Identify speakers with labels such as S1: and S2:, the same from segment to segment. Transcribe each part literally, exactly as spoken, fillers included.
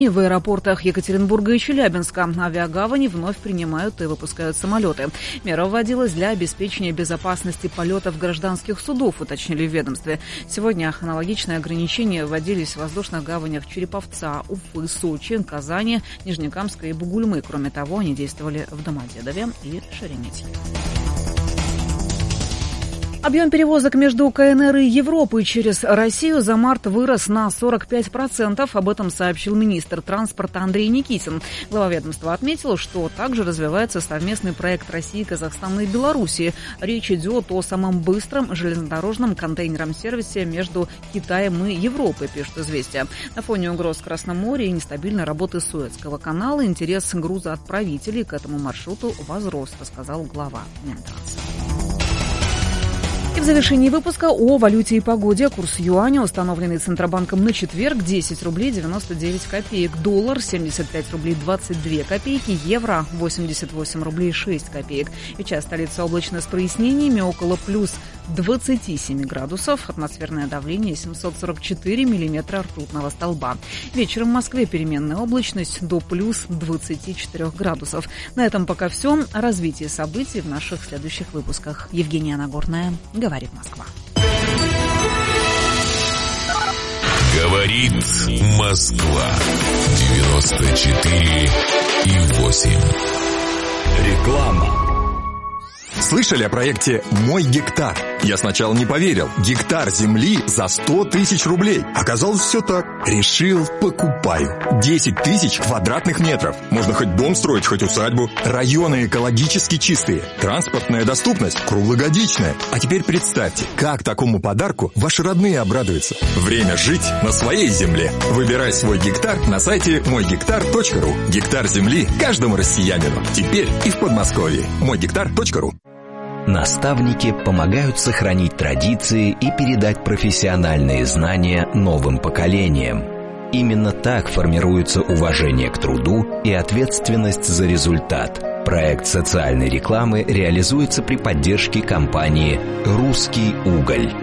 S1: В аэропортах Екатеринбурга и Челябинска авиагавани вновь принимают и выпускают самолеты. Мера вводилась для обеспечения безопасности полетов гражданских судов, уточнили в ведомстве. Сегодня аналогичные ограничения вводились в воздушных гаванях Череповца, Уфы, Сочи, Казани, Нижнекамска и Бугульмы. Кроме того, они действовали в Домодедове и Шереметьево. Объем перевозок между КНР и Европой через Россию за март вырос на сорок пять процентов. Об этом сообщил министр транспорта Андрей Никитин. Глава ведомства отметил, что также развивается совместный проект России, Казахстана и Белоруссии. Речь идет о самом быстром железнодорожном контейнерном сервисе между Китаем и Европой, пишет «Известия». На фоне угроз в Красном море и нестабильной работы Суэцкого канала интерес грузоотправителей к этому маршруту возрос, рассказал глава Минтранса. И в завершении выпуска о валюте и погоде. Курс юаня, установленный Центробанком на четверг, десять рублей девяносто девять копеек. Доллар семьдесят пять рублей двадцать две копейки. Евро восемьдесят восемь рублей шесть копеек. Сейчас столица облачно с прояснениями, около плюс двадцати семи градусов. Атмосферное давление семьсот сорок четыре миллиметра ртутного столба. Вечером в Москве переменная облачность до плюс двадцати четырёх градусов. На этом пока все. О развитии событий в наших следующих выпусках. Евгения Нагорная. Говорит Москва.
S2: Говорит Москва. девяносто четыре и восемь.
S3: Реклама. Слышали о проекте «Мой гектар»? Я сначала не поверил. Гектар земли за сто тысяч рублей. Оказалось, все так. Решил, покупаю. десять тысяч квадратных метров. Можно хоть дом строить, хоть усадьбу. Районы экологически чистые. Транспортная доступность круглогодичная. А теперь представьте, как такому подарку ваши родные обрадуются. Время жить на своей земле. Выбирай свой гектар на сайте мой гектар точка ру. Гектар земли каждому россиянину. Теперь и в Подмосковье. мой гектар точка ру.
S4: Наставники помогают сохранить традиции и передать профессиональные знания новым поколениям. Именно так формируется уважение к труду и ответственность за результат. Проект социальной рекламы реализуется при поддержке компании «Русский уголь».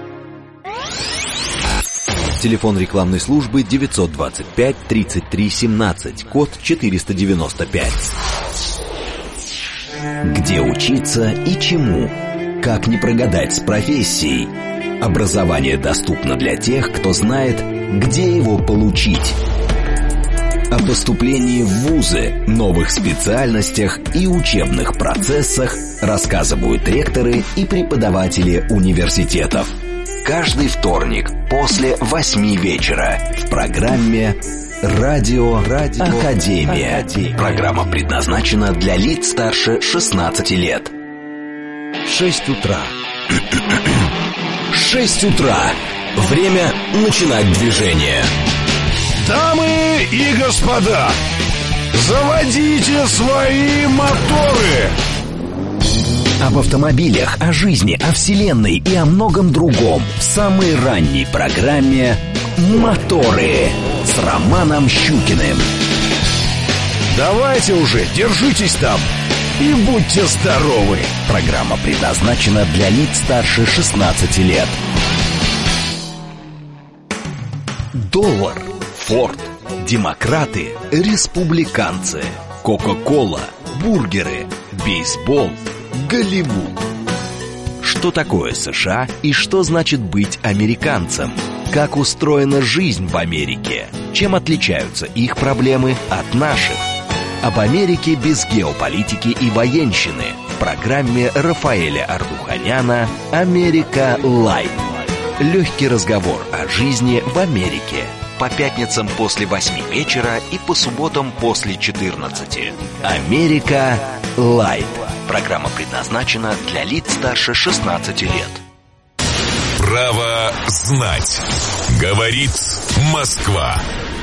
S4: Телефон рекламной службы девятьсот двадцать пять тридцать три семнадцать, код четыреста девяносто пять. Где учиться и чему? Как не прогадать с профессией? Образование доступно для тех, кто знает, где его получить. О поступлении в вузы, новых специальностях и учебных процессах рассказывают ректоры и преподаватели университетов. Каждый вторник после восьми вечера в программе «Радио, Радио Академия». Академия. Программа предназначена для лиц старше шестнадцати лет. Шесть утра. Шесть утра. Время начинать движение.
S5: Дамы и господа, заводите свои моторы.
S4: Об автомобилях, о жизни, о вселенной и о многом другом в самой ранней программе «Моторы» с Романом Щукиным.
S5: Давайте уже, держитесь там и будьте здоровы.
S4: Программа предназначена для лиц старше шестнадцати лет. Доллар, Форд, демократы, республиканцы, Кока-кола, бургеры, бейсбол, Голливуд. Что такое США и что значит быть американцем? Как устроена жизнь в Америке? Чем отличаются их проблемы от наших? Об Америке без геополитики и военщины в программе Рафаэля Ардуханяна «Америка Лайт». Легкий разговор о жизни в Америке. По пятницам после восьми вечера и по субботам после четырнадцати. «Америка Лайт». Программа предназначена для лиц старше шестнадцати лет.
S2: Право знать. Говорит Москва.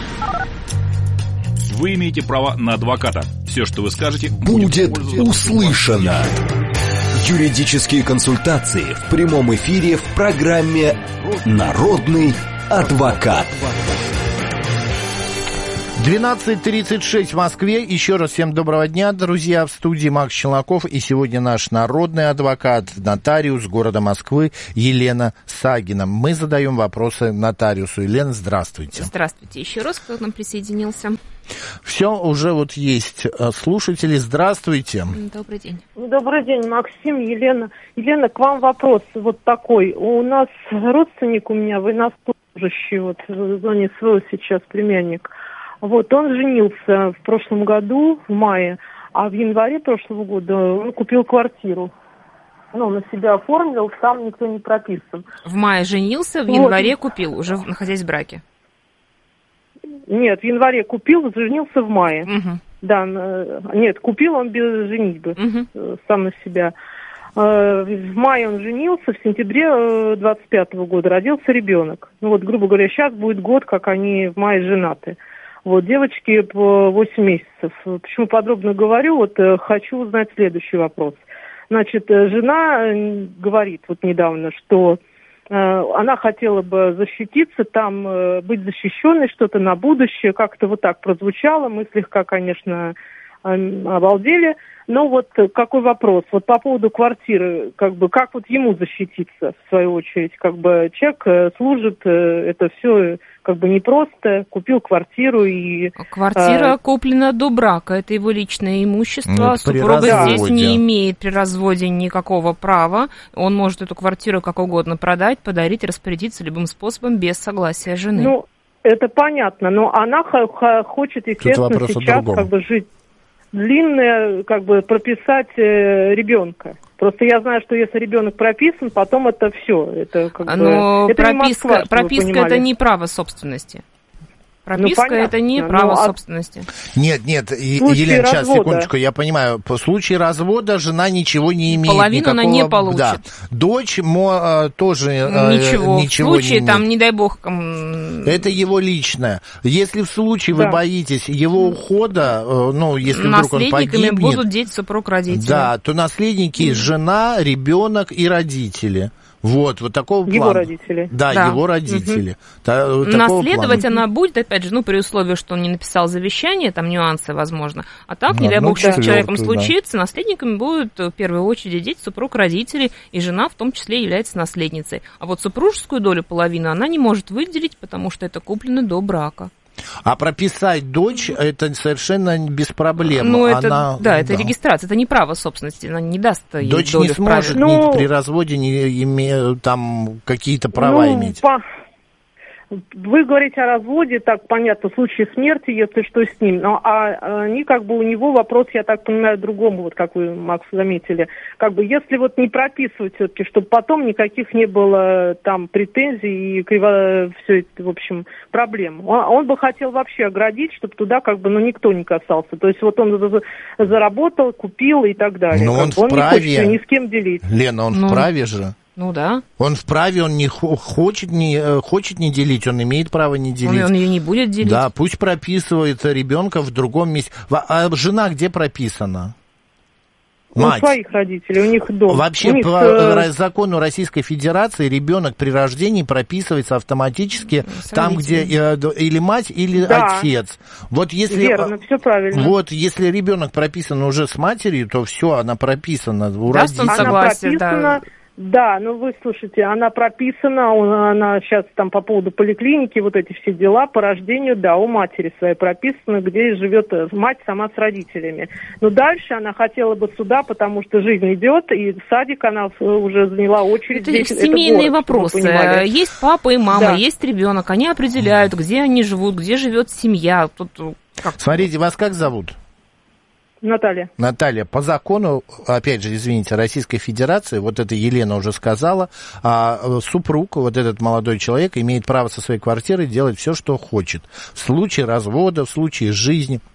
S6: Вы имеете право на адвоката. Все, что вы скажете,
S4: будет услышано. Юридические консультации в прямом эфире в программе «Народный адвокат».
S7: двенадцать тридцать шесть в Москве. Еще раз всем доброго дня, друзья. В студии Макс Челноков. И сегодня наш народный адвокат, нотариус города Москвы Елена Сагина. Мы задаем вопросы нотариусу. Елена, здравствуйте.
S8: Здравствуйте еще раз, кто к нам присоединился.
S7: Все, уже вот есть слушатели. Здравствуйте.
S8: Добрый день.
S9: Добрый день, Максим, Елена. Елена, к вам вопрос вот такой. У нас родственник у меня военнослужащий, вот в зоне СВО сейчас племянник. Вот, он женился в прошлом году, в мае, а в январе прошлого года он купил квартиру. Ну, на себя оформил, сам никто не прописан.
S8: В мае женился, в январе вот. Купил, уже находясь в браке?
S9: Нет, в январе купил, женился в мае.
S8: Угу.
S9: Да, нет, купил он без женитьбы, угу. сам на себя. В мае он женился, в сентябре двадцать пятого года родился ребенок. Ну вот, грубо говоря, сейчас будет год, как они в мае женаты. Вот, девочке по восемь месяцев. Почему подробно говорю? Вот хочу узнать следующий вопрос. Значит, жена говорит вот недавно, что э, она хотела бы защититься, там э, быть защищенной, что-то на будущее. Как-то вот так прозвучало. Мы слегка, конечно, э, обалдели. Но вот какой вопрос? Вот по поводу квартиры, как бы, как вот ему защититься, в свою очередь? Как бы человек э, служит, э, это все как бы непросто, купил квартиру и...
S8: Квартира э... куплена до брака, это его личное имущество,
S7: ну,
S8: супруга здесь не имеет при разводе никакого права, он может эту квартиру как угодно продать, подарить, распорядиться любым способом без согласия жены.
S9: Ну, это понятно, но она х- хочет, естественно, сейчас как бы жить длинное, как бы прописать э, ребенка. Просто я знаю, что если ребенок прописан, потом это все. Это как
S8: Но
S9: бы, это
S8: прописка,
S9: не Москва,
S8: прописка это не право собственности. Прописка ну, это не право ну, собственности.
S7: Нет, нет, Елена, сейчас, развода. секундочку, я понимаю, по случаю развода жена ничего не имеет.
S8: Половину
S7: никакого,
S8: она не получит.
S7: Да. Дочь мо, тоже
S8: ничего.
S7: ничего
S8: в случае,
S7: не
S8: там,
S7: имеет.
S8: не дай бог...
S7: Это его личное. Если в случае да. вы боитесь его ухода, ну, если вдруг он погибнет...
S8: Наследниками будут дети, супруг, родители.
S7: Да, то наследники mm. жена, ребенок и родители. Вот, вот такого плана.
S9: Его родители.
S7: Да, да. его родители.
S9: Угу.
S7: Та,
S8: Наследовать
S7: плана.
S8: она будет, опять же, ну, при условии, что он не написал завещание, там нюансы, возможно. А так,
S7: да,
S8: не дай
S7: ну,
S8: бог, что
S7: да.
S8: с человеком
S7: да.
S8: случится, наследниками будут в первую очередь дети, супруг, родители, и жена в том числе является наследницей. А вот супружескую долю половины она не может выделить, потому что это куплено до брака.
S7: А прописать дочь, это совершенно без проблем.
S8: Ну, это,
S7: она,
S8: да, это да. регистрация, это не право собственности, она не даст ей
S7: дочь
S8: долю
S7: не сможет
S8: в праве.
S7: ни
S9: ну,
S7: при разводе не име, там какие-то права
S9: ну,
S7: иметь.
S9: По... Вы говорите о разводе, так понятно, в случае смерти, если что с ним. Но, а они как бы у него вопрос, я так понимаю, другому, вот как вы, Макс, заметили. Как бы если вот не прописывать все-таки, чтобы потом никаких не было там претензий и криво все это, в общем, проблем. Он, он бы хотел вообще оградить, чтобы туда как бы ну, никто не касался. То есть вот он заработал, купил и так далее.
S7: Но он
S9: он
S7: вправе...
S9: не хочет ни с кем делить.
S7: Лена, он
S8: ну...
S7: вправе же.
S8: Ну да.
S7: Он вправе, он не хочет не, хочет не делить, он имеет право не делить.
S8: Он, он ее не будет делить.
S7: Да, пусть прописывает ребенка в другом месте. А жена где прописана? Мать.
S9: У своих родителей, у них дом.
S7: Вообще,
S9: них,
S7: по
S9: э...
S7: закону Российской Федерации ребенок при рождении прописывается автоматически с там, где э, или мать, или
S9: да.
S7: отец. Вот если,
S9: верно, все правильно.
S7: Вот если ребенок прописан уже с матерью, то все, она прописана у
S8: Даст
S7: родителей.
S8: он согласие,
S9: она прописана, да. Да, ну вы слушайте, она прописана, он, она сейчас там по поводу поликлиники, вот эти все дела по рождению, да, у матери своей прописано, где живет мать сама с родителями. Но дальше она хотела бы сюда, потому что жизнь идет, и в садик она уже заняла очередь.
S8: Это
S9: здесь,
S8: семейные
S9: это город,
S8: вопросы. Есть папа и мама,
S9: да.
S8: есть ребенок, они определяют, где они живут, где живет семья. Тут как...
S7: Смотрите, вас как зовут?
S9: Наталья.
S7: Наталья, по закону, опять же, извините, Российской Федерации, вот это Елена уже сказала, а супруг, вот этот молодой человек, имеет право со своей квартирой делать все, что хочет. В случае развода, в случае жизни.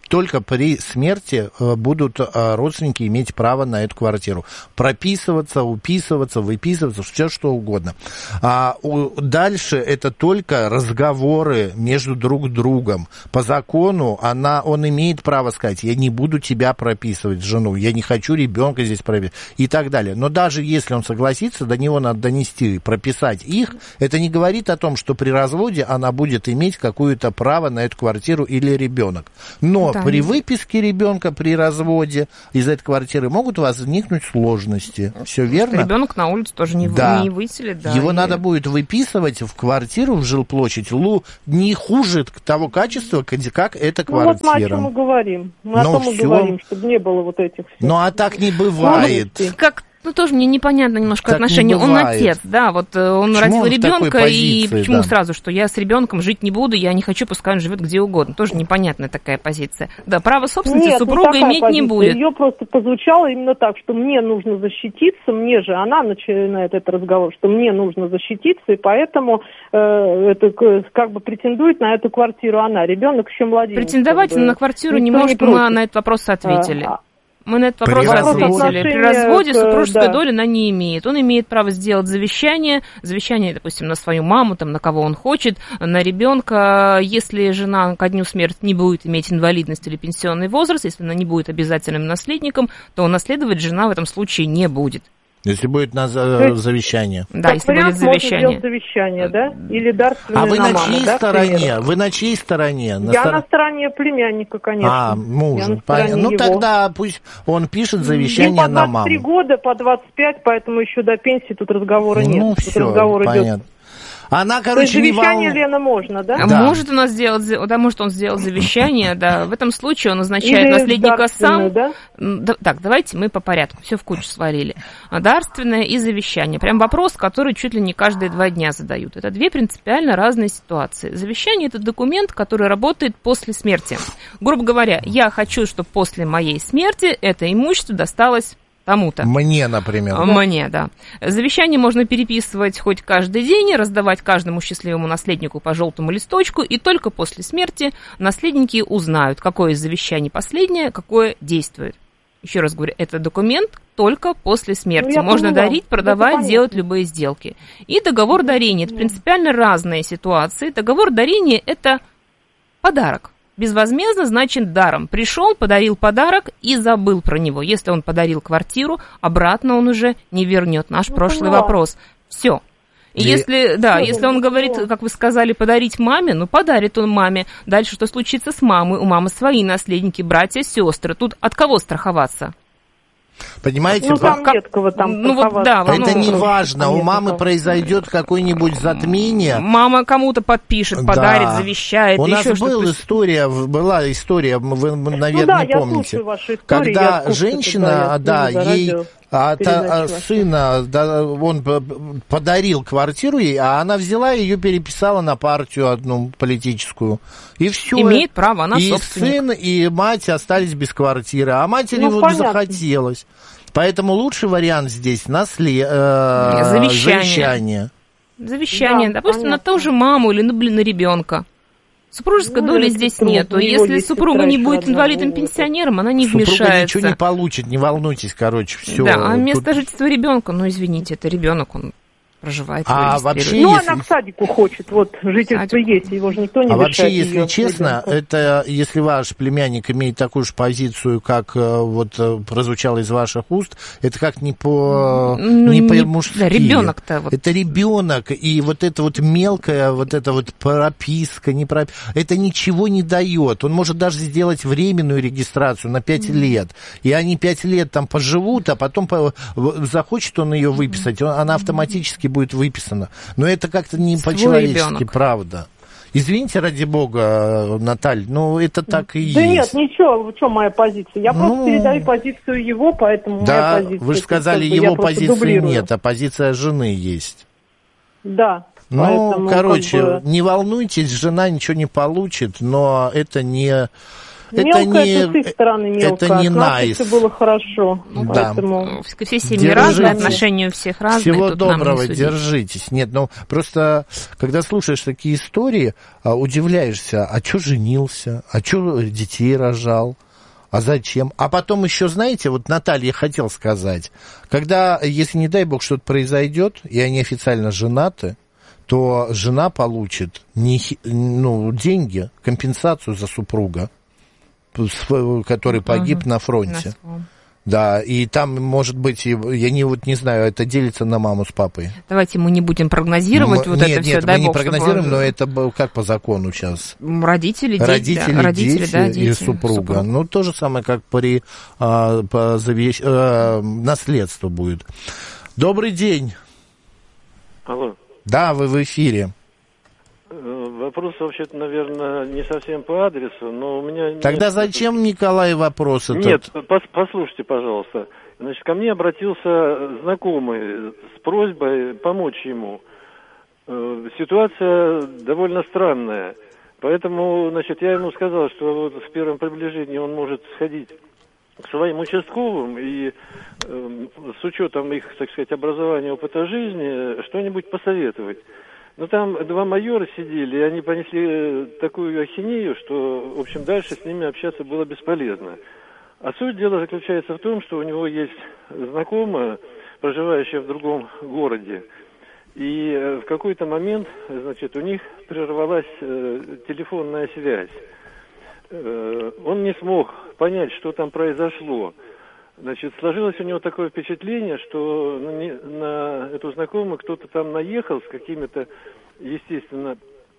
S7: только при смерти будут родственники иметь право на эту квартиру. Прописываться, уписываться, выписываться, все что угодно. А дальше это только разговоры между друг другом. По закону она, он имеет право сказать: я не буду тебя прописывать, жену, я не хочу ребенка здесь прописывать и так далее. Но даже если он согласится, до него надо донести, прописать их, это не говорит о том, что при разводе она будет иметь какое-то право на эту квартиру или ребенок. Но да, при выписке ребенка, при разводе из этой квартиры могут возникнуть сложности. Все верно?
S8: Ребенок на улицу тоже не,
S7: да.
S8: не выселит. Да,
S7: Его
S8: и...
S7: надо будет выписывать в квартиру, в жилплощадь, не хуже того качества, как эта квартира.
S9: Ну вот мы о чем мы говорим. Мы
S7: Но
S9: о том и
S7: все...
S9: говорим, чтобы не было вот этих всех.
S7: Ну а так не бывает.
S8: Как Ну, тоже мне непонятно немножко
S7: так
S8: отношение.
S7: Не
S8: он отец, да, вот он
S7: почему
S8: родил
S7: он
S8: ребенка,
S7: позиции,
S8: и почему
S7: да.
S8: сразу, что я с ребенком жить не буду, я не хочу, пускай он живет где угодно. Тоже непонятная такая позиция. Да, право собственности
S9: Нет,
S8: супруга
S9: не
S8: иметь
S9: позиция.
S8: не будет.
S9: Ее просто позвучало именно так, что мне нужно защититься, мне же, она начинает этот разговор, что мне нужно защититься, и поэтому э, это как бы претендует на эту квартиру она. Ребенок еще младенец.
S8: Претендовать
S9: как бы,
S8: на квартиру не может,
S9: не
S8: мы на этот вопрос ответили.
S9: А,
S8: Мы на этот вопрос
S7: При
S8: ответили.
S9: разводе.
S8: При разводе
S9: К,
S8: супружеской
S9: да.
S8: доли она не имеет. Он имеет право сделать завещание, завещание, допустим, на свою маму, там, на кого он хочет, на ребенка. Если жена ко дню смерти не будет иметь инвалидность или пенсионный возраст, если она не будет обязательным наследником, то наследовать жена в этом случае не будет.
S7: Если будет на за... завещание.
S8: Да,
S9: как
S8: если
S9: вариант,
S8: будет завещание.
S9: можно завещание, да? Или дарственное
S7: А вы
S9: на
S7: на
S9: маму,
S7: чьей
S9: да,
S7: стороне? Вы на чьей стороне? На
S9: Я
S7: стор...
S9: на стороне племянника, конечно.
S7: А, мужа.
S9: Понятно.
S7: Ну
S9: его.
S7: тогда пусть он пишет завещание
S9: по
S7: на
S9: двадцать три
S7: маму.
S9: года, по двадцать пять, поэтому еще до пенсии тут разговора нет.
S7: Ну
S9: тут
S7: все,
S9: разговор
S7: понятно.
S9: идет.
S7: Она,
S9: То есть
S7: короче, не
S9: завещание,
S7: волнует.
S9: Лена, можно, да?
S8: А
S7: Да.
S8: может у нас сделать, да, может он сделал завещание, да. В этом случае он назначает
S9: Или
S8: наследника сам.
S9: да?
S8: Да, так, давайте мы по порядку, все в кучу свалили. Дарственное и завещание. Прям вопрос, который чуть ли не каждые два дня задают. Это две принципиально разные ситуации. Завещание – это документ, который работает после смерти. Грубо говоря, я хочу, чтобы после моей смерти это имущество досталось тому-то.
S7: Мне, например.
S8: Мне, да. Завещание можно переписывать хоть каждый день, раздавать каждому счастливому наследнику по желтому листочку, и только после смерти наследники узнают, какое из завещаний последнее, какое действует. Еще раз говорю, это документ только после смерти.
S9: Ну,
S8: можно
S9: поняла.
S8: дарить, продавать,
S9: Это
S8: делать любые сделки. И договор дарения. Это принципиально разные ситуации. Договор дарения – это подарок. Безвозмездно значит даром. Пришел, подарил подарок и забыл про него. Если он подарил квартиру, обратно он уже не вернет. Наш ну, прошлый поняла. Вопрос. Все. И Де... если, да, Все, если он говорит, как вы сказали, подарить маме, ну, подарит он маме. Дальше что случится с мамой? У мамы свои наследники, братья, сестры. Тут от кого страховаться?
S7: Понимаете?
S9: Ну, там как... редкого там
S8: ну, вот, да,
S7: это
S8: ну,
S7: не важно. У мамы такого. Произойдет какое-нибудь затмение.
S8: Мама кому-то подпишет, подарит, да. завещает.
S7: У нас
S8: еще
S7: был история, была история, вы, наверное,
S9: ну, да,
S7: не помните.
S9: Истории,
S7: когда женщина, да, да ей... А та, сына, да, он подарил квартиру ей, а она взяла и ее переписала на партию одну политическую. И все.
S8: Имеет право, она
S7: и
S8: собственник.
S7: И сын, и мать остались без квартиры, а матери ну, вот захотелось. Поэтому лучший вариант здесь наслед... э,
S8: завещание.
S7: завещание.
S8: Завещание.
S9: Да,
S8: допустим,
S9: понятно.
S8: на ту же маму или, ну, блин, на ребенка. Супружеской ну, доли здесь нету. Если супруга не будет инвалидом-пенсионером, она не
S7: Супруга
S8: вмешается.
S7: Супруга ничего не получит, не волнуйтесь, короче, все.
S8: Да, а место Тут... жительства ребенка, ну, извините, это ребенок, он проживает.
S7: А вообще,
S9: ну,
S7: если...
S9: она к садику хочет, вот, жительство Садик. Есть, его же никто не
S7: А вообще, если
S9: ее,
S7: честно, ребенка. Это, если ваш племянник имеет такую же позицию, как вот прозвучало из ваших уст, это как не по,
S8: ну,
S7: не
S8: не,
S7: по-мужски.
S8: Да, ребенок-то вот.
S7: Это ребенок, и вот это вот мелкая, вот эта вот прописка, не прописка, это ничего не дает. Он может даже сделать временную регистрацию на пять mm. лет, и они пять лет там поживут, а потом по, захочет он ее выписать, он, она автоматически будет выписано. Но это как-то не Свой по-человечески, ребенок. Правда. Извините, ради бога, Наталья, ну это так и
S9: да
S7: есть.
S9: Да нет, ничего, в чем моя позиция? Я ну, просто передаю позицию его, поэтому
S7: да,
S9: моя позиция...
S7: вы же сказали,
S9: как бы,
S7: его позиции нет, а позиция жены есть.
S9: Да.
S7: Ну,
S9: поэтому,
S7: короче,
S9: как бы...
S7: не волнуйтесь, жена ничего не получит, но это не...
S9: Мелкая,
S7: не,
S9: это с их стороны мелкая,
S7: это не
S9: а с нашей
S7: nice.
S9: все было хорошо.
S7: Да.
S9: Поэтому...
S8: Все семьи разные, отношения у всех разные.
S7: Всего
S8: тут нам
S7: доброго,
S8: не судить.
S7: держитесь. Нет, ну просто, когда слушаешь такие истории, удивляешься, а чё женился, а чё детей рожал, а зачем? А потом еще, знаете, вот Наталья хотел сказать, когда, если, не дай бог, что-то произойдет, и они официально женаты, то жена получит не, ну, деньги, компенсацию за супруга, который погиб uh-huh. на фронте. На да, и там, может быть, я не, вот не знаю, это делится на маму с папой.
S8: Давайте мы не будем прогнозировать
S7: мы,
S8: вот
S7: нет,
S8: это
S7: нет,
S8: все.
S7: Нет,
S8: дай
S7: мы не
S8: бог,
S7: прогнозируем,
S8: чтобы...
S7: но это как по закону сейчас?
S8: Родители, дети,
S7: Родители,
S8: да. Родители,
S7: дети,
S8: да, дети
S7: и супруга.
S8: супруг.
S7: Ну, то же самое, как при а, по завещ... а, наследство будет. Добрый день.
S10: Алло.
S7: Да, вы в эфире.
S10: Вопрос, вообще-то, наверное, не совсем по адресу, но у меня...
S7: Тогда нет... зачем, Николай, вопрос этот?
S10: Нет, пос- послушайте, пожалуйста. Значит, ко мне обратился знакомый с просьбой помочь ему. Ситуация довольно странная, поэтому, значит, я ему сказал, что вот в первом приближении он может сходить к своим участковым и э, с учетом их, так сказать, образования, опыта жизни, что-нибудь посоветовать. Но там два майора сидели, и они понесли такую ахинею, что, в общем, дальше с ними общаться было бесполезно. А суть дела заключается в том, что у него есть знакомая, проживающая в другом городе. И в какой-то момент, значит, у них прервалась э, телефонная связь. Э, он не смог понять, что там произошло. Значит, сложилось у него такое впечатление, что на, не, на эту знакомую кто-то там наехал с какими-то, естественно,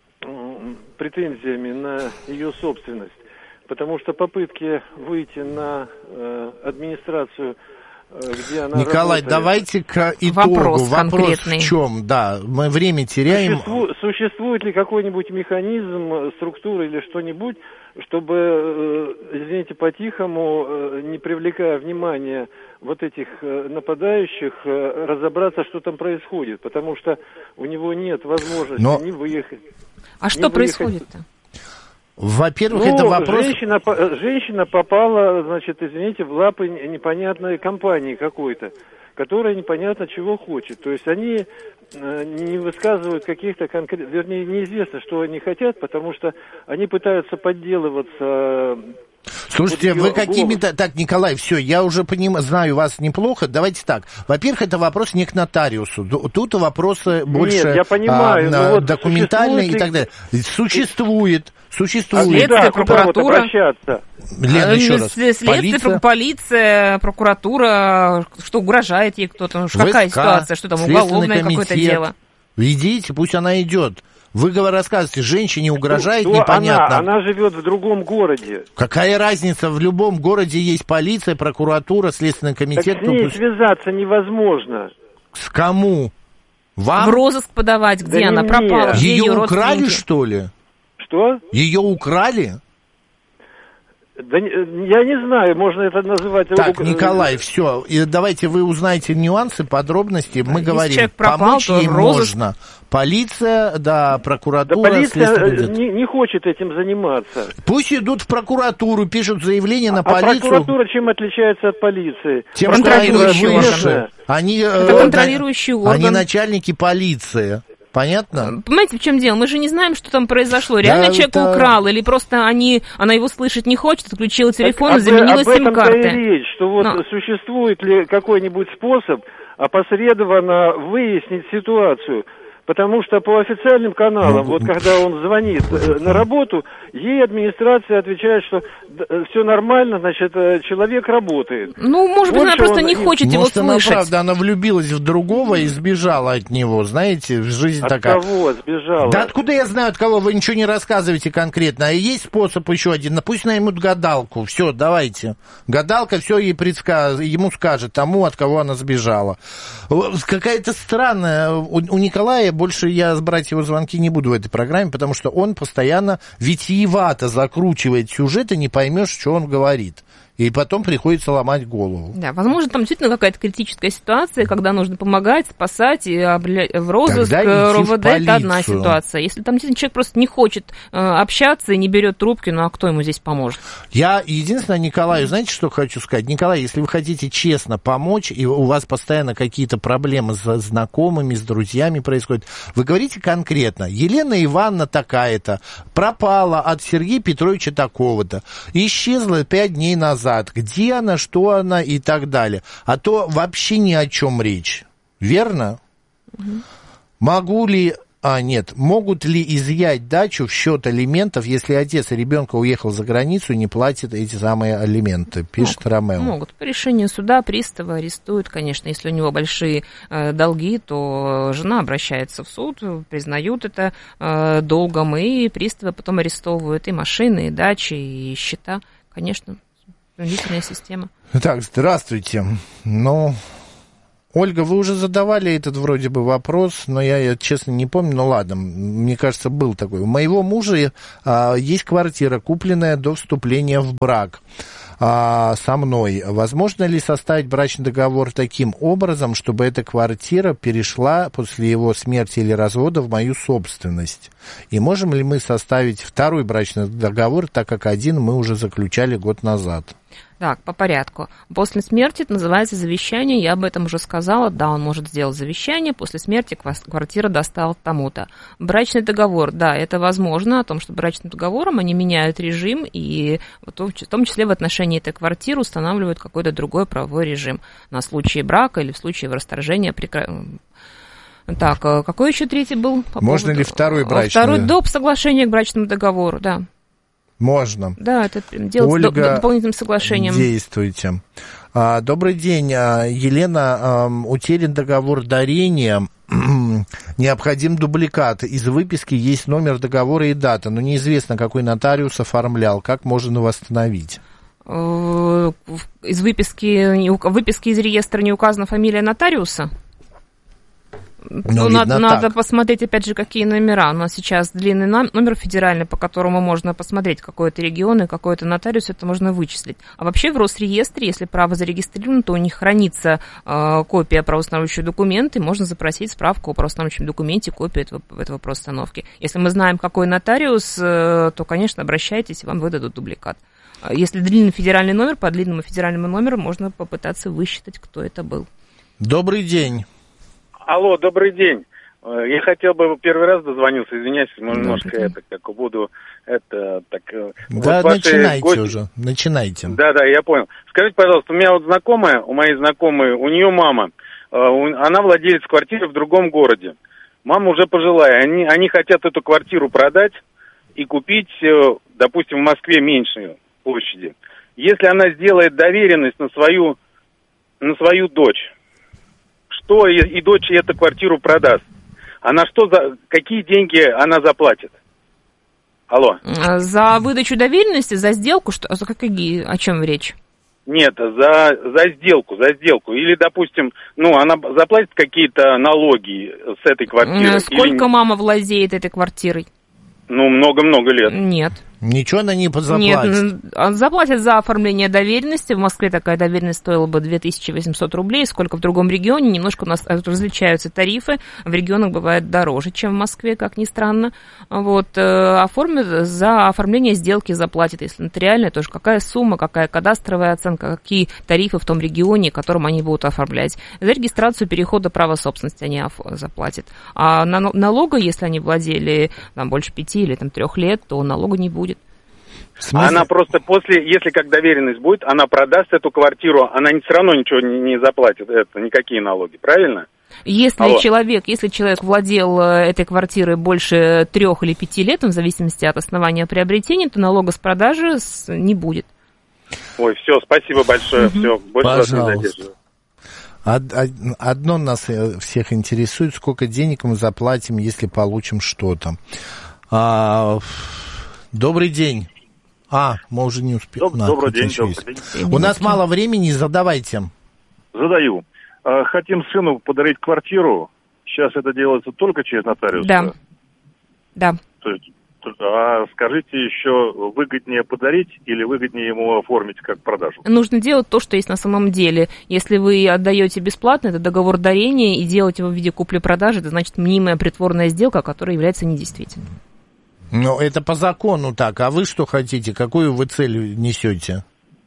S10: претензиями на ее собственность. Потому что попытки выйти на э, администрацию, э, где она
S7: Николай,
S10: работает...
S7: давайте к итогу.
S8: Вопрос,
S7: Вопрос в чем? Да, мы время теряем.
S10: Существу, существует ли какой-нибудь механизм, структура или что-нибудь, чтобы, извините, по-тихому, не привлекая внимания вот этих нападающих, разобраться, что там происходит, потому что у него нет возможности Но... ни выехать.
S8: А что происходит-то?
S7: Во-первых,
S10: ну,
S7: это вопрос...
S10: Женщина, женщина попала, значит, извините, в лапы непонятной компании какой-то, которая непонятно чего хочет. То есть они не высказывают каких-то конкретных... Вернее, неизвестно, что они хотят, потому что они пытаются подделываться...
S7: Слушайте, вот вы какими-то... Голос. Так, Николай, все, я уже понимаю, знаю вас неплохо. Давайте так. Во-первых, это вопрос не к нотариусу. Тут вопросы больше
S10: Нет, я понимаю,
S7: а,
S10: вот
S7: документальные и так далее. Существует. Существует.
S8: Следствие, прокуратура.
S7: Лена, еще раз.
S8: Следствие,
S7: полиция,
S8: полиция, прокуратура, что угрожает ей кто-то. Какая ситуация, что там уголовное какое-то дело.
S7: Идите, пусть она идет. Вы рассказываете, женщине угрожает,
S10: что
S7: непонятно.
S10: Она, она живет в другом городе.
S7: Какая разница? В любом городе есть полиция, прокуратура, следственный комитет.
S10: Так с ней связаться невозможно.
S7: С кому? Вам?
S8: В розыск подавать, где
S10: да
S8: она
S10: не
S8: пропала?
S10: мне.
S8: Где
S7: ее, ее
S8: украли,
S7: родственники? Что ли?
S10: Что?
S7: Ее украли?
S10: Да я не знаю, можно это называть...
S7: Так, Николай, все, и давайте вы узнаете нюансы, подробности. Мы
S8: Если
S7: говорим,
S8: пропал,
S7: помочь ей
S8: розыск...
S7: можно. Полиция, да, прокуратура...
S10: Да полиция не, не хочет этим заниматься.
S7: Пусть идут в прокуратуру, пишут заявление на
S10: а
S7: полицию.
S10: А прокуратура чем отличается от полиции?
S7: Тем, что они выше. Они,
S8: это
S7: э,
S8: контролирующий
S7: на,
S8: орган.
S7: Они начальники полиции. Понятно?
S8: Понимаете, в чем дело? Мы же не знаем, что там произошло. Реально да, человек это... украл, или просто они, она его слышать не хочет, отключила телефон так, и заменила
S10: об,
S8: сим-карты.
S10: Об этом-то и речь, что вот Но... существует ли какой-нибудь способ опосредованно выяснить ситуацию. Потому что по официальным каналам, вот когда он звонит э, на работу, ей администрация отвечает, что э, все нормально, значит, э, человек работает.
S8: Ну, может быть, она просто он... не хочет его
S7: Может,
S8: слышать.
S7: Она, правда, она влюбилась в другого и сбежала от него, знаете, жизнь
S10: от
S7: такая.
S10: От кого сбежала?
S7: Да откуда я знаю, от кого? Вы ничего не рассказываете конкретно. А есть способ еще один, пусть наймут гадалку. Все, давайте. Гадалка все ей предскажет, ему скажет тому, от кого она сбежала. Какая-то странная. У, у Николая больше я брать его звонки не буду в этой программе, потому что он постоянно витиевато закручивает сюжет, и не поймешь, что он говорит. И потом приходится ломать голову.
S8: Да, возможно, там действительно какая-то критическая ситуация, когда нужно помогать, спасать, и в розыск, РОВД, это одна ситуация. Если там действительно человек просто не хочет э, общаться и не берет трубки, ну а кто ему здесь поможет?
S7: Я единственное, Николаю, знаете, что хочу сказать? Николай, если вы хотите честно помочь, и у вас постоянно какие-то проблемы с знакомыми, с друзьями происходят, вы говорите конкретно: Елена Ивановна такая-то пропала от Сергея Петровича такого-то, исчезла пять дней назад. Где она, что она и так далее. А то вообще ни о чем речь. Верно? Угу. Могу ли... А, нет. Могут ли изъять дачу в счет алиментов, если отец ребенка уехал за границу и не платит эти самые алименты? Пишет
S8: могут,
S7: Ромео.
S8: Могут. По решению суда пристава арестуют, конечно. Если у него большие э, долги, то жена обращается в суд, признают это э, долгом, и приставы потом арестовывают и машины, и дачи, и счета. Конечно. Длительная система.
S7: Так, здравствуйте. Ну, Ольга, вы уже задавали этот вроде бы вопрос, но я, я честно не помню. Ну ладно, мне кажется, был такой. У моего мужа а, есть квартира, купленная до вступления в брак а, со мной. Возможно ли составить брачный договор таким образом, чтобы эта квартира перешла после его смерти или развода в мою собственность? И можем ли мы составить второй брачный договор, так как один мы уже заключали год назад?
S8: Так, по порядку. После смерти это называется завещание, я об этом уже сказала. Да, он может сделать завещание, после смерти квартира досталась тому-то. Брачный договор, да, это возможно, о том, что брачным договором они меняют режим, и в том числе в отношении этой квартиры устанавливают какой-то другой правовой режим на случай брака или в случае расторжения прекратения. Так, какой еще третий был? По
S7: Можно
S8: поводу...
S7: ли второй брачный?
S8: Второй доп. Соглашение к брачному договору, да.
S7: Можно.
S8: Да, это делается
S7: Ольга,
S8: дополнительным соглашением.
S7: Действуйте. А, добрый день, Елена. А, утерян договор дарения. Необходим дубликат. Из выписки есть номер договора и дата, но неизвестно, какой нотариус оформлял. Как можно восстановить?
S8: Из выписки, выписки из реестра не указана фамилия нотариуса? Ну, надо, надо посмотреть, опять же, какие номера. У нас сейчас длинный номер федеральный, по которому можно посмотреть, какой это регион и какой это нотариус, это можно вычислить. А вообще в Росреестре, если право зарегистрировано, то у них хранится э, копия правоустанавливающего документа, и можно запросить справку о правоустанавливающем документе, копию этого, этого правоустановки. Если мы знаем, какой нотариус, э, то, конечно, обращайтесь, вам выдадут дубликат. Если длинный федеральный номер, по длинному федеральному номеру можно попытаться высчитать, кто это был.
S7: Добрый день.
S11: Алло, добрый день. Я хотел бы, первый раз дозвонился, извиняюсь, немножко это, как буду, это, так...
S7: Да, вот начинайте гости... уже, начинайте.
S11: Да, да, я понял. Скажите, пожалуйста, у меня вот знакомая, у моей знакомой, у нее мама, она владелец квартиры в другом городе. Мама уже пожилая, они, они хотят эту квартиру продать и купить, допустим, в Москве меньшей площади. Если она сделает доверенность на свою, на свою дочь, что и, и дочь эту квартиру продаст, а на что, за, какие деньги она заплатит? Алло.
S8: За выдачу доверенности, за сделку, что, за какие, о чем речь?
S11: Нет, за, за сделку, за сделку. Или, допустим, ну, она заплатит какие-то налоги с этой квартиры.
S8: Сколько
S11: или...
S8: мама владеет этой квартирой?
S11: Ну, много-много лет.
S8: Нет.
S7: Ничего она не заплатит.
S8: Нет, заплатят за оформление доверенности. В Москве такая доверенность стоила бы две тысячи восемьсот рублей. Сколько в другом регионе. Немножко у нас различаются тарифы. В регионах бывает дороже, чем в Москве, как ни странно. Вот, оформят, за оформление сделки заплатят. Если нотариальная, тоже какая сумма, какая кадастровая оценка, какие тарифы в том регионе, которым они будут оформлять. За регистрацию перехода права собственности они заплатят. А налога, если они владели там, больше пяти или там, трех лет, то налога не будет.
S11: Она просто после, если как доверенность будет, она продаст эту квартиру, она все равно ничего не, не заплатит, это, никакие налоги, правильно?
S8: Если Алло. человек, если человек владел этой квартирой больше трех или пяти лет, в зависимости от основания приобретения, то налога с продажи не будет.
S11: Ой, все, спасибо большое, все, больше вас не задерживаю.
S7: Одно нас всех интересует, сколько денег мы заплатим, если получим что-то. А, добрый день. А, мы уже не успели.
S12: Доб- На, добрый день, добрый день.
S7: У нас мало времени, задавайте.
S12: Задаю. Хотим сыну подарить квартиру. Сейчас это делается только через нотариуса?
S8: Да. Да.
S12: То есть А скажите еще, выгоднее подарить или выгоднее ему оформить как продажу?
S8: Нужно делать то, что есть на самом деле. Если вы отдаете бесплатно, это договор дарения, и делать его в виде купли-продажи, это значит мнимая притворная сделка, которая является недействительной.
S7: Ну, это по закону так. А вы что хотите? Какую вы цель несете?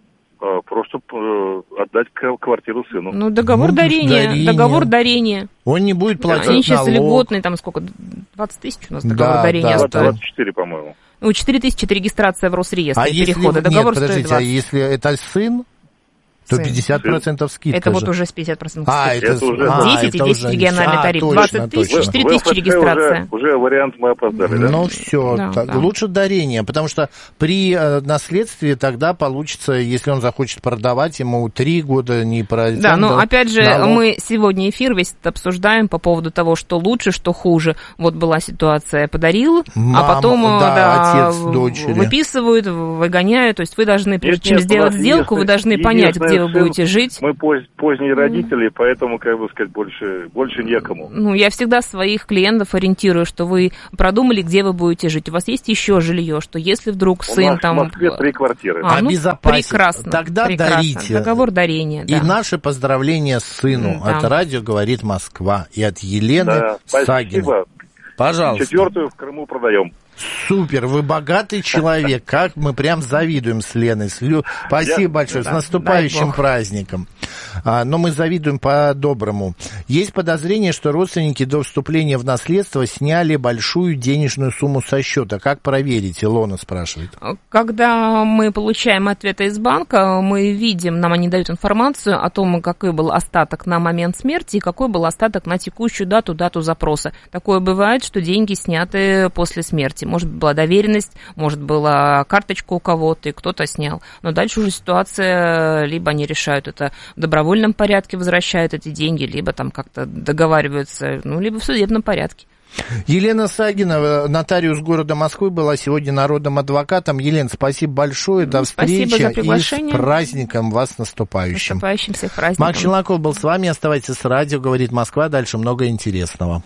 S12: Просто отдать квартиру сыну.
S8: Ну, договор ну, дарения, дарение. договор дарения.
S7: Он не будет платить
S8: да, они сейчас
S7: налог.
S8: Льготный, там сколько, двадцать тысяч у нас договор да, дарения
S12: да,
S8: стоит.
S12: двадцать четыре, по-моему.
S8: Ну, четыре тысячи это регистрация в Росреестре,
S7: а
S8: перехода.
S7: Если,
S8: договор
S7: нет, подождите,
S8: стоит двадцать.
S7: А если это сын, то пятьдесят процентов скидка.
S8: Это
S7: же.
S8: Вот уже с пятьдесят процентов
S7: а,
S8: скидка.
S7: Это
S12: уже...
S8: десять и десять региональный а, тариф. двадцать тысяч, четыре тысячи регистрация.
S12: Уже, уже вариант мы опоздали, да?
S7: Ну, все.
S8: Да,
S7: так,
S8: да.
S7: Лучше дарение, потому что при э, наследстве тогда получится, если он захочет продавать, ему три года не пройдет.
S8: Да, но опять же, налог. Мы сегодня эфир весь обсуждаем по поводу того, что лучше, что хуже. Вот была ситуация, подарил,
S7: Мама,
S8: а потом
S7: да,
S8: да,
S7: отец, дочери.
S8: Выписывают, выгоняют. То есть вы должны, прежде
S12: нет,
S8: чем сделать сделку, вы должны понять, где вы будете жить.
S12: Мы поз- поздние родители, поэтому, как бы сказать, больше, больше некому.
S8: Ну, я всегда своих клиентов ориентирую, что вы продумали, где вы будете жить. У вас есть еще жилье, что если вдруг сын
S12: У нас
S8: там...
S12: в Москве три квартиры.
S8: А, ну,
S7: Обезопасить.
S8: Прекрасно.
S7: Тогда
S8: прекрасно.
S7: дарите.
S8: Договор дарения,
S7: И
S8: да.
S7: наше поздравление сыну
S8: да.
S7: от радио «Говорит Москва» и от Елены
S12: да,
S7: Сагиной.
S12: Спасибо.
S7: Пожалуйста.
S12: Четвертую в Крыму продаем.
S7: Супер, вы богатый человек, как мы прям завидуем с Леной. Спасибо Я... большое, да, с наступающим праздником. А, но мы завидуем по-доброму. Есть подозрение, что родственники до вступления в наследство сняли большую денежную сумму со счета. Как проверить? Илона спрашивает.
S8: Когда мы получаем ответы из банка, мы видим, нам они дают информацию о том, какой был остаток на момент смерти и какой был остаток на текущую дату, дату запроса. Такое бывает, что деньги сняты после смерти. Может, была доверенность, может, была карточка у кого-то, и кто-то снял. Но дальше уже ситуация, либо они решают это в добровольном порядке, возвращают эти деньги, либо там как-то договариваются, ну, либо в судебном порядке.
S7: Елена Сагина, нотариус города Москвы, была сегодня народным адвокатом. Елена, спасибо большое, до встречи.
S8: Спасибо за приглашение.
S7: И с праздником вас наступающим.
S8: Наступающим всех праздником.
S7: Макс Челноков был с вами, оставайтесь с радио, говорит Москва, дальше много интересного.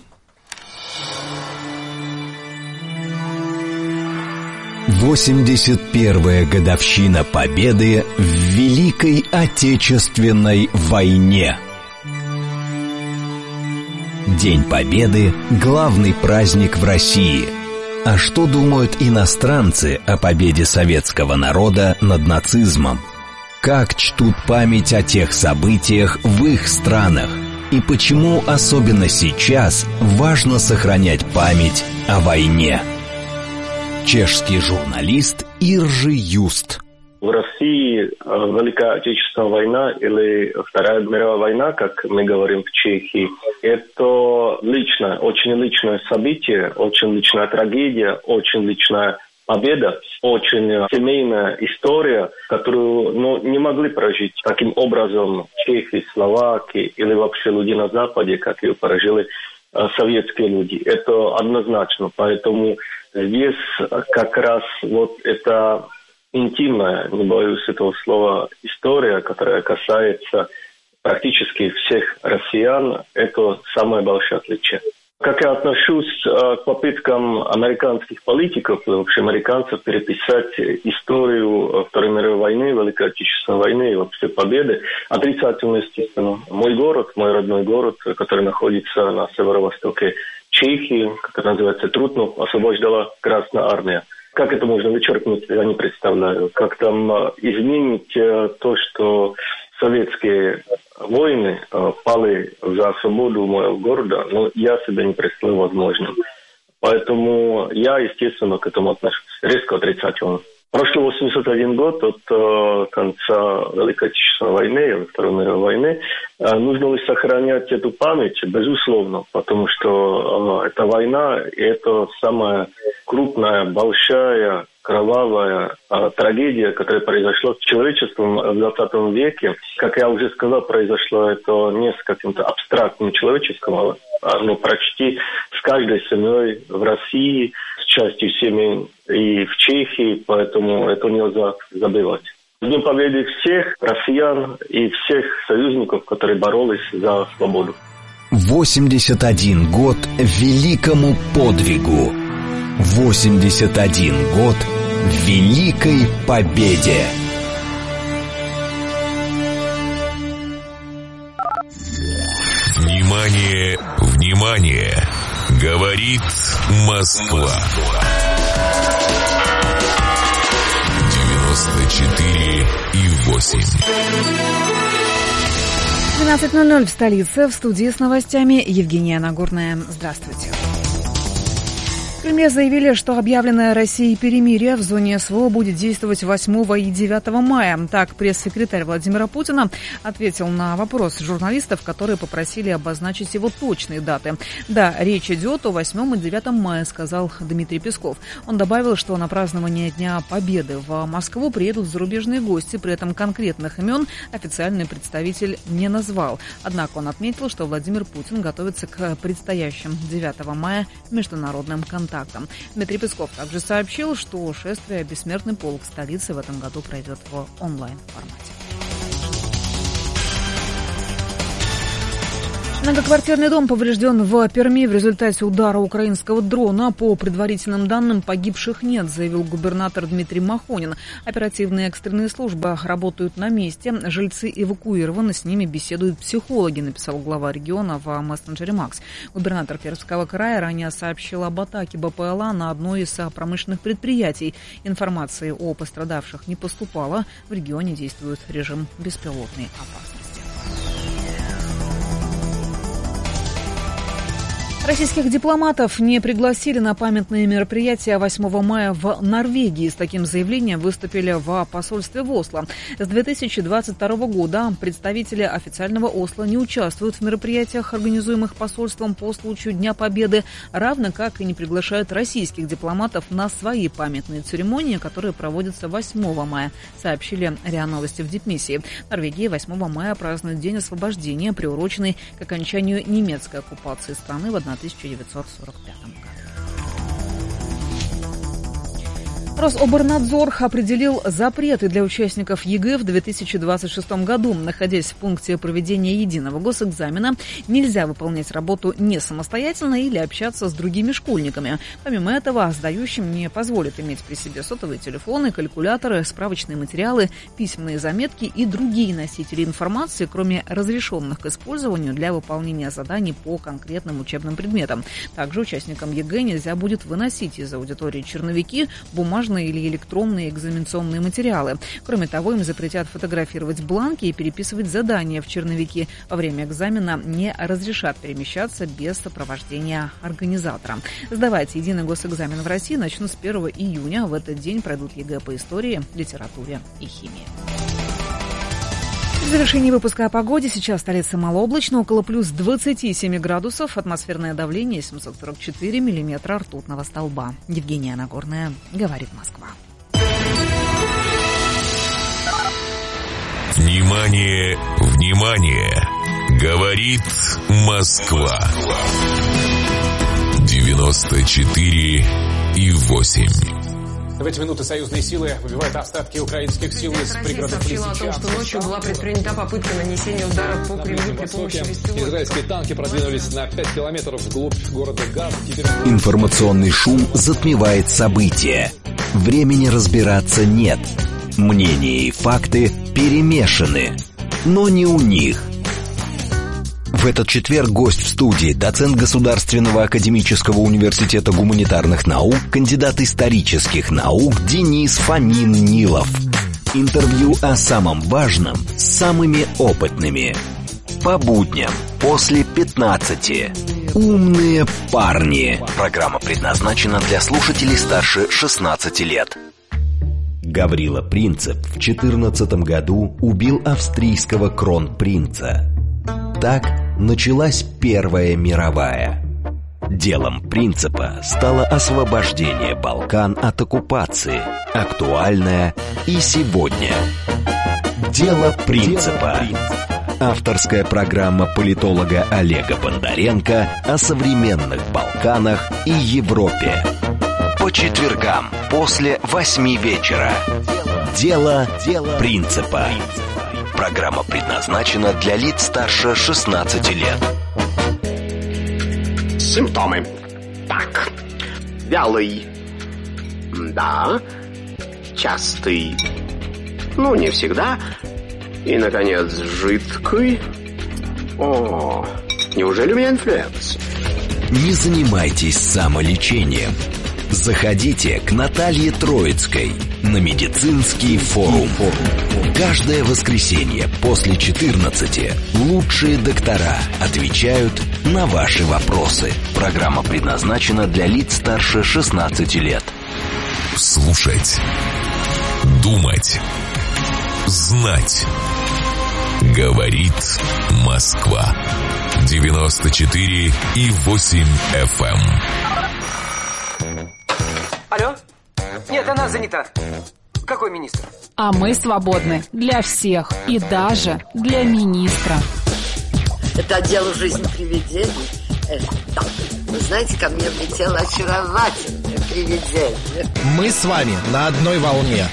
S4: восемьдесят первая годовщина Победы в Великой Отечественной войне. День Победы – главный праздник в России. А что думают иностранцы о победе советского народа над нацизмом? Как чтут память о тех событиях в их странах? И почему особенно сейчас важно сохранять память о войне? Чешский журналист Иржи Юст.
S13: В России Великая Отечественная война или Вторая мировая война, как мы говорим в Чехии, это личное, очень личное событие, очень личная трагедия, очень личная победа, очень семейная история, которую ну, не могли прожить таким образом чехи, словаки или вообще люди на Западе, как ее прожили советские люди. Это однозначно. Поэтому здесь как раз вот эта интимная, не боюсь этого слова, история, которая касается практически всех россиян, это самое большое отличие. Как я отношусь к попыткам американских политиков, вообще американцев, переписать историю Второй мировой войны, Великой Отечественной войны и вообще победы, отрицательно, естественно. Мой город, мой родной город, который находится на северо-востоке Чехии, который называется Трутнов, освобождала Красная Армия. Как это можно вычеркнуть, я не представляю. Как там изменить то, что советские воины пали за свободу моего города, но я себе не представляю возможным. Поэтому я, естественно, к этому отношусь резко отрицательно. Прошло восемьдесят один год от э, конца Великой Отечественной войны или Второй мировой войны. Э, нужно ли сохранять эту память? Безусловно, потому что э, эта война – это самая крупная, большая, кровавая э, трагедия, которая произошла с человечеством в двадцатом веке. Как я уже сказал, произошло это не с каким-то абстрактным человеческим, а ну, почти с каждой семьей в России, с частью семей и в Чехии, поэтому это нельзя забывать. С Днем Победы всех россиян и всех союзников, которые боролись за свободу.
S4: восемьдесят один год великому подвигу. восемьдесят один год Великой Победе!
S2: Внимание, внимание! Говорит Москва. девяносто четыре и восемь.
S1: двенадцать ноль ноль в столице. В студии с новостями Евгения Нагорная. Здравствуйте. В Кремле заявили, что объявленное Россией перемирие в зоне СВО будет действовать восьмого и девятого мая. Так, пресс-секретарь Владимира Путина ответил на вопрос журналистов, которые попросили обозначить его точные даты. Да, речь идет о восьмом и девятом мая, сказал Дмитрий Песков. Он добавил, что на празднование Дня Победы в Москву приедут зарубежные гости, при этом конкретных имен официальный представитель не назвал. Однако он отметил, что Владимир Путин готовится к предстоящим девятого мая международным контактам. Дмитрий Песков также сообщил, что шествие «Бессмертный полк» столицы в этом году пройдет в онлайн-формате. Многоквартирный дом поврежден в Перми в результате удара украинского дрона. По предварительным данным, погибших нет, заявил губернатор Дмитрий Махонин. Оперативные экстренные службы работают на месте. Жильцы эвакуированы, с ними беседуют психологи, написал глава региона в мессенджере Макс. Губернатор Пермского края ранее сообщил об атаке БПЛА на одно из промышленных предприятий. Информации о пострадавших не поступало. В регионе действует режим беспилотной опасности. Российских дипломатов не пригласили на памятные мероприятия восьмого мая в Норвегии. С таким заявлением выступили в посольстве в Осло. С две тысячи двадцать второго года представители официального Осло не участвуют в мероприятиях, организуемых посольством по случаю Дня Победы, равно как и не приглашают российских дипломатов на свои памятные церемонии, которые проводятся восьмого мая, сообщили РИА Новости в дипмиссии. В Норвегии восьмого мая празднуют День освобождения, приуроченный к окончанию немецкой оккупации страны в тысяча девятьсот сорок пятом году. Рособорнадзор определил запреты для участников ЕГЭ в две тысячи двадцать шестом году. Находясь в пункте проведения единого госэкзамена, нельзя выполнять работу не самостоятельно или общаться с другими школьниками. Помимо этого, сдающим не позволят иметь при себе сотовые телефоны, калькуляторы, справочные материалы, письменные заметки и другие носители информации, кроме разрешенных к использованию для выполнения заданий по конкретным учебным предметам. Также участникам ЕГЭ нельзя будет выносить из аудитории черновики, бумажные или электронные экзаменационные материалы. Кроме того, им запретят фотографировать бланки и переписывать задания в черновики. Во время экзамена не разрешат перемещаться без сопровождения организатора. Сдавать единый госэкзамен в России начнут с первого июня. В этот день пройдут ЕГЭ по истории, литературе и химии. В завершении выпуска о погоде. Сейчас столица малооблачно, около плюс двадцати семи градусов. Атмосферное давление семьсот сорок четыре миллиметра ртутного столба. Евгения Нагорная, говорит Москва.
S2: Внимание, внимание! Говорит Москва. девяносто четыре и восемь.
S14: В эти минуты союзные силы выбивают остатки украинских сил из пригородов
S15: сообщила о том, что ночью была предпринята попытка нанесения ударов по Кремлю при помощи беспилотников.
S14: Израильские танки продвинулись на пять километров вглубь города Газ. Теперь...
S4: Информационный шум затмевает события. Времени разбираться нет. Мнения и факты перемешаны. Но не у них. В этот четверг гость в студии, доцент Государственного академического университета гуманитарных наук, кандидат исторических наук Денис Фомин-Нилов. Интервью о самом важном с самыми опытными. По будням после пятнадцати. Умные парни. Программа предназначена для слушателей старше шестнадцати лет. Гаврила Принцип в четырнадцатом году убил австрийского кронпринца. Так началась Первая мировая. Делом Принципа стало освобождение Балкан от оккупации, актуальное и сегодня. Дело Принципа. Авторская программа политолога Олега Бондаренко о современных Балканах и Европе. По четвергам после восьми вечера. Дело Принципа. Программа предназначена для лиц старше шестнадцати лет.
S16: Симптомы. Так. Вялый. Да. Частый. Ну, не всегда. И, наконец, жидкий. О, неужели у меня инфлюенс?
S4: Не занимайтесь самолечением. Заходите к Наталье Троицкой на медицинский форум. Каждое воскресенье после четырнадцати лучшие доктора отвечают на ваши вопросы. Программа предназначена для лиц старше шестнадцати лет.
S2: Слушать, думать, знать. Говорит Москва. девяносто четыре и восемь эф эм.
S17: Алло? Нет, она занята. Какой министр?
S18: А мы свободны для всех и даже для министра.
S19: Это отдел жизни привидений. Э, да. Вы знаете, ко мне влетело очаровательное привидение.
S7: Мы с вами на одной волне.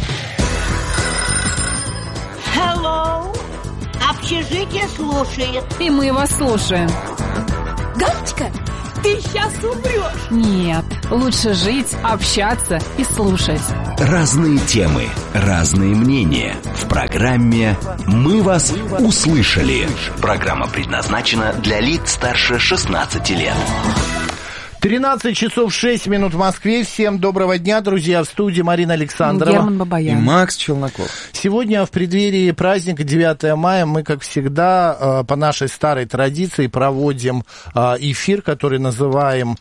S20: Hello. Общежитие слушает.
S18: И мы вас слушаем.
S20: Галочка, ты сейчас умрешь.
S18: Нет, лучше жить, общаться и слушать.
S4: Разные темы, разные мнения. В программе «Мы вас услышали». Программа предназначена для лиц старше шестнадцати лет.
S7: тринадцать часов шесть минут в Москве. Всем доброго дня, друзья. В студии Марина Александрова.
S18: Герман Бабаян.
S7: И Макс Челноков. Сегодня в преддверии праздника девятого мая мы, как всегда, по нашей старой традиции проводим эфир, который называем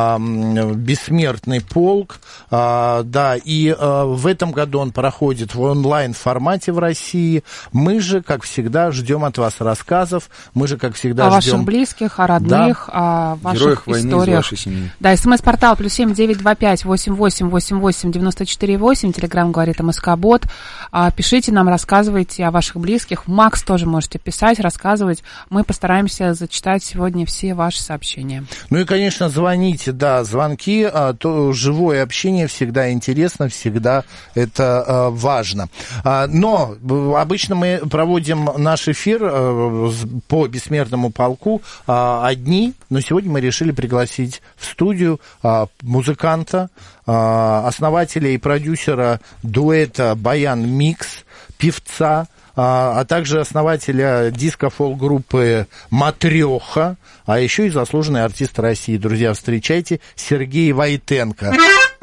S7: «Бессмертный полк». Да, и в этом году он проходит в онлайн-формате в России. Мы же, как всегда, ждем от вас рассказов. Мы же, как всегда,
S18: о
S7: ждем...
S18: ваших близких, о родных, да. О ваших
S7: Героях
S18: историях. Да, смс-портал плюс семь девять два пять восемь восемь восемь восемь девяносто четыре восемь. Телеграм говорит МСК-бот. Пишите нам, рассказывайте о ваших близких. Макс тоже можете писать, рассказывать. Мы постараемся зачитать сегодня все ваши сообщения.
S7: Ну и, конечно, звоните, да, звонки, а, то живое общение всегда интересно, всегда это а, важно. А, но обычно мы проводим наш эфир а, по Бессмертному полку а, одни, но сегодня мы решили пригласить в студию а, музыканта, а, основателя и продюсера дуэта «Баян Микс», певца, а, а также основателя диско-фолк-группы «Матрёха», а еще и заслуженный артист России. Друзья, встречайте Сергей Войтенко.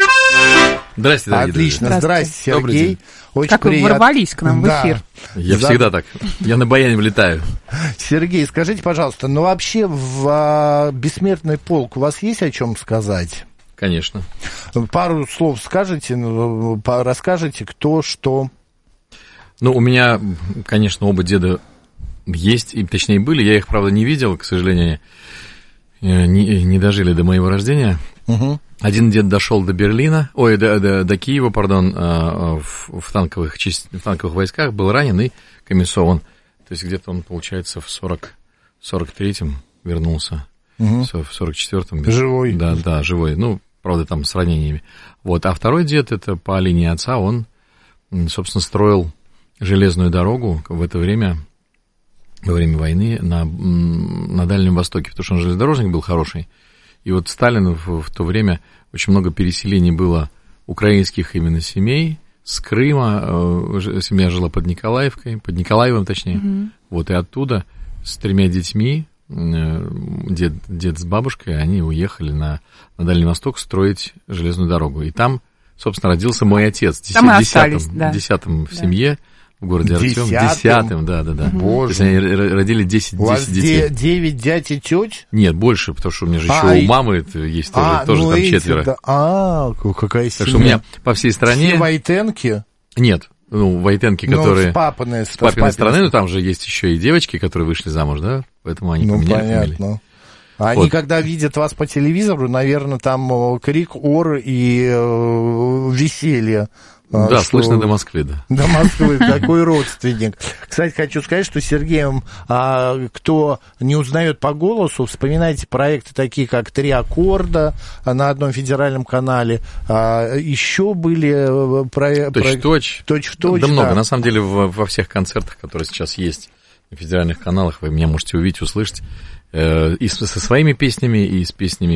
S21: Здрасте, дорогие
S7: Отлично,
S21: друзья.
S7: здрасте, Сергей. Очень
S18: как
S7: приятно.
S18: Вы ворвались к нам в эфир.
S21: Да. Я За... всегда так. Я на баяне влетаю.
S7: Сергей, скажите, пожалуйста, ну вообще в а, «Бессмертный полк» у вас есть о чем сказать?
S21: Конечно.
S7: Пару слов скажете, расскажете, кто, что?
S21: Ну, у меня, конечно, оба деда есть, и, точнее, были. Я их, правда, не видел, к сожалению, не, не дожили до моего рождения.
S7: Угу.
S21: Один дед дошел до Берлина, ой, до, до, до Киева, пардон, в, в, танковых, в танковых войсках, был ранен и комиссован. То есть где-то он, получается, в сорок, сорок третьем вернулся, угу. в сорок четвёртом.
S7: Живой.
S21: Да, да, живой. Ну, правда, там с ранениями. Вот. А второй дед, это по линии отца, он, собственно, строил железную дорогу в это время, во время войны на, на Дальнем Востоке, потому что он железнодорожник был хороший. И вот Сталин в, в то время очень много переселений было украинских именно семей с Крыма. Э, семья жила под Николаевкой, под Николаевым точнее. Mm-hmm. Вот и оттуда с тремя детьми, э, дед, дед с бабушкой, они уехали на, на Дальний Восток строить железную дорогу. И там, собственно, родился мой отец, десятым, десятым, да. десятым в да. семье. В городе Артем. Десятым, да, да, да.
S7: Боже.
S21: То есть они родили десять,
S7: у вас
S21: десять детей.
S7: девять дядь и теть?
S21: Нет, больше, потому что у меня же еще
S7: а,
S21: у мамы есть тоже,
S7: а,
S21: тоже
S7: ну
S21: там
S7: эти,
S21: четверо.
S7: Да. А, какая семья.
S21: Так что у меня по всей стране...
S7: Все Войтенки?
S21: Нет, ну, Войтенки,
S7: ну,
S21: которые...
S7: с папиной,
S21: с папиной стороны, но там же есть еще и девочки, которые вышли замуж, да? Поэтому они
S7: ну,
S21: поменяли
S7: понятно.
S21: фамилии.
S7: Они,
S21: вот.
S7: Когда видят вас по телевизору, наверное, там крик, ор и э, веселье.
S21: Да,
S7: что...
S21: слышно до Москвы, да.
S7: До Москвы, такой родственник. Кстати, хочу сказать, что Сергеем, а, кто не узнает по голосу, вспоминайте проекты такие, как «Три аккорда» на одном федеральном канале. А, еще были проекты...
S21: Точь-в-точь.
S7: Точь-в-точь,
S21: да, да, много.
S7: Да.
S21: На самом деле, во, во всех концертах, которые сейчас есть на федеральных каналах, вы меня можете увидеть, услышать. Э, и со своими песнями, и с песнями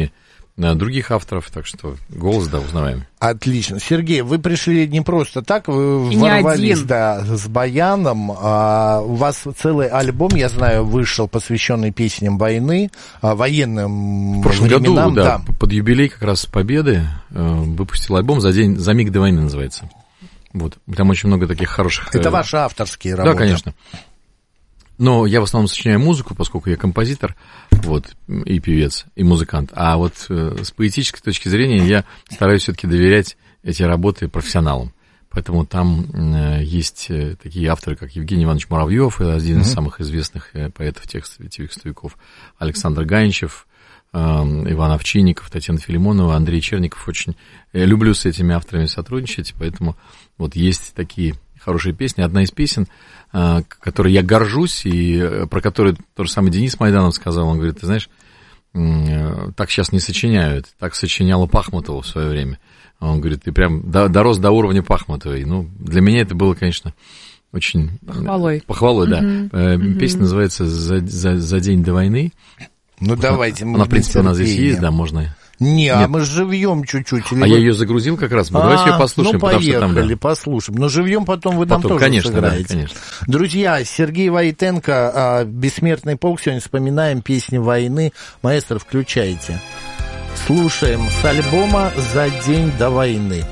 S21: других авторов, так что голос, да, узнаваемый.
S7: Отлично. Сергей, вы пришли не просто так, вы
S18: И
S7: ворвались, да, с баяном. А, у вас целый альбом, я знаю, вышел, посвященный песням войны, а, военным
S21: В прошлом
S7: временам.
S21: году, да, да, под юбилей как раз Победы э, выпустил альбом «За день, за миг до войны» называется. Вот. Там очень много таких хороших...
S7: Это ваши авторские работы?
S21: Да, конечно. Но я в основном сочиняю музыку, поскольку я композитор, вот, и певец, и музыкант. А вот э, с поэтической точки зрения я стараюсь все-таки доверять эти работы профессионалам. Поэтому там э, есть э, такие авторы, как Евгений Иванович Муравьев, один mm-hmm. из самых известных э, поэтов текстовиков, Александр Ганичев, э, Иван Овчинников, Татьяна Филимонова, Андрей Черников. Очень я люблю с этими авторами сотрудничать, поэтому вот есть такие хорошие песни. Одна из песен, которой я горжусь, и про которую тот же самый Денис Майданов сказал, он говорит, ты знаешь, так сейчас не сочиняют, так сочиняла Пахмутова в свое время. Он говорит, ты прям дорос до уровня Пахмутовой. Ну, для меня это было, конечно, очень...
S18: Похвалой.
S21: Похвалой, да.
S18: Uh-huh.
S21: Песня uh-huh. называется «За, за, «За день до войны».
S7: Ну, давайте.
S21: Она, в принципе, у нас здесь есть, да, можно...
S7: Не,
S21: Нет.
S7: а мы живьем чуть-чуть.
S21: Или а вы... я ее загрузил как раз. А, давайте ее послушаем.
S7: Ну, поехали,
S21: потому что там, да.
S7: послушаем. Но живьем потом вы
S21: потом,
S7: там тоже
S21: конечно,
S7: сыграете.
S21: Да, конечно.
S7: Друзья, Сергей Войтенко, «Бессмертный полк». Сегодня вспоминаем песни войны. Маэстро, включайте. Слушаем с альбома «За день до войны».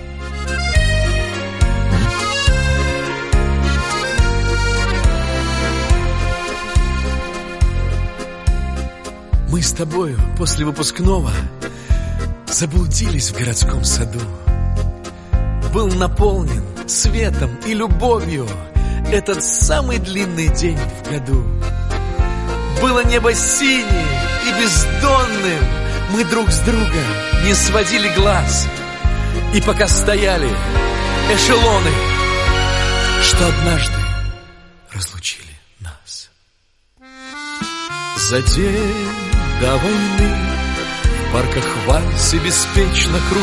S3: Мы с тобою после выпускного заблудились в городском саду. Был наполнен светом и любовью этот самый длинный день в году. Было небо синее и бездонным, мы друг с друга не сводили глаз. И пока стояли эшелоны, что однажды разлучили нас. За день до войны в парках вальсы беспечно кружат.